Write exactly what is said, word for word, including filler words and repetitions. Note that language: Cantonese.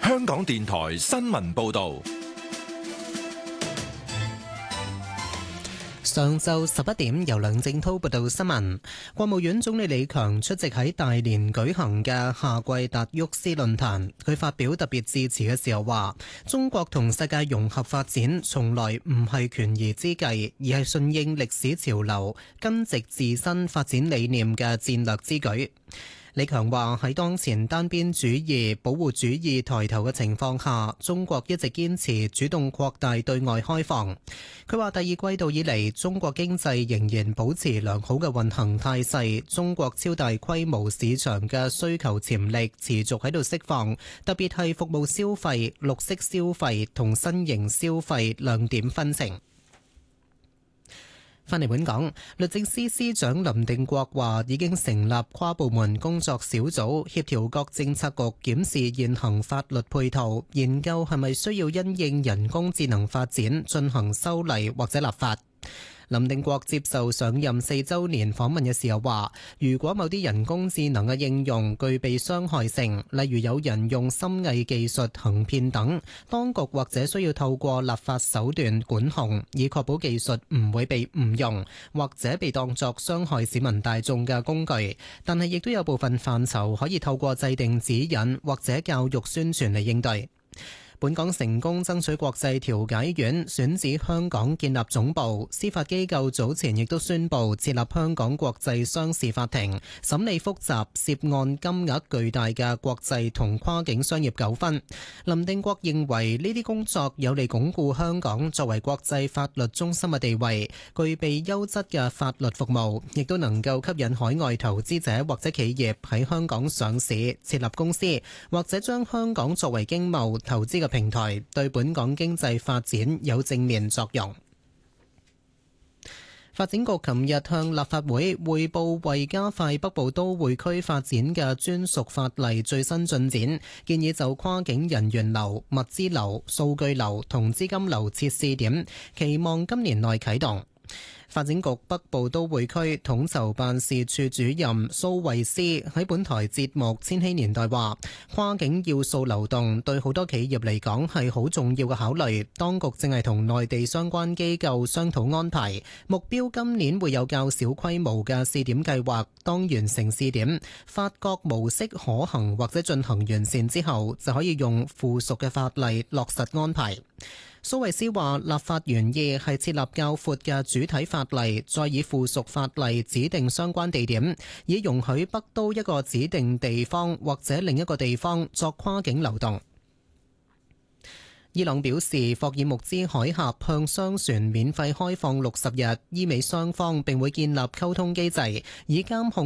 香港電台新聞報道。 上晝十一點，由梁正濤報道新聞。國務院總理李強出席喺大連舉行嘅夏季達沃斯論壇，佢發表特別致辭嘅時候話：中國同世界融合發展從來唔係權宜之計，而係順應歷史潮流、根植自身發展理念嘅戰略之舉。李強話：喺當前單邊主義、保護主義抬頭嘅情況下，中國一直堅持主動擴大對外開放。佢話第二季度以嚟，中國經濟仍然保持良好嘅運行態勢，中國超大規模市場嘅需求潛力持續喺度釋放，特別係服務消費、綠色消費同新型消費亮點紛呈。返嚟本港，律政司司長林定國話已經成立跨部門工作小組，協調各政策局檢視現行法律配套，研究係咪需要因應人工智能發展進行修例或者立法。林定國接受上任四週年訪問嘅時候話，如果某啲人工智能嘅應用具備傷害性，例如有人用深偽技術行騙等，當局或者需要透過立法手段管控，以確保技術唔會被誤用，或者被當作傷害市民大眾嘅工具。但係亦都有部分範疇可以透過制定指引或者教育宣傳嚟應對。本港成功爭取國際調解院選址香港建立總部，司法機構早前亦都宣布設立香港國際商事法庭，審理複雜涉案金額巨大嘅國際同跨境商業糾紛。林定國認為呢啲工作有利鞏固香港作為國際法律中心嘅地位，具備優質嘅法律服務，亦都能夠吸引海外投資者或者企業喺香港上市設立公司，或者將香港作為經貿投資嘅平台，對本港經濟發展有正面作用。發展局琴日向立法會匯報為加快北部都會區發展嘅專屬法例最新進展，建議就跨境人員流、物資流、數據流同資金流設試點，期望今年內啟動。發展局北部都會區統籌辦事處主任蘇慧思喺本台節目《千禧年代》話，跨境要素流動對好多企業嚟講係好重要嘅考慮，當局正係同內地相關機構商討安排，目標今年會有較小規模嘅試點計劃，當完成試點，發覺模式可行或者進行完善之後，就可以用附屬嘅法例落實安排。蘇慧思話：立法原意係設立較闊嘅主體法例，再以附屬法例指定相關地點，以容許北都一個指定地方或者另一個地方作跨境流動。伊朗表示，霍爾木茲海峽向商船免費開放六十日，意味雙方並會建立溝通機制，以監控